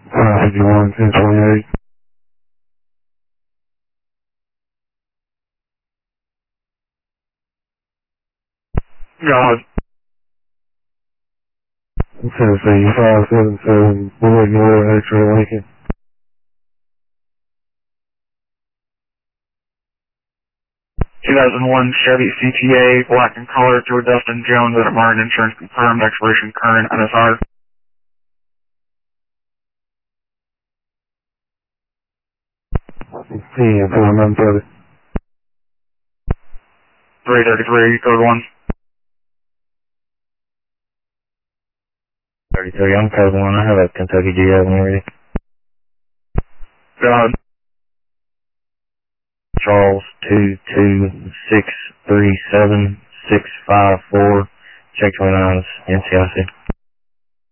51, 1028. God. Tennessee 577, we'll ignore X-ray Lincoln. 2001 Chevy CTA, black in color, to a Dustin Jones at Martin Insurance, confirmed, expiration current, NSR. Yeah, 4930. 333, code 1. 33, I'm code 1. I have a Kentucky GL when you're ready. God. Charles 22637 654. Check 29's NCIC.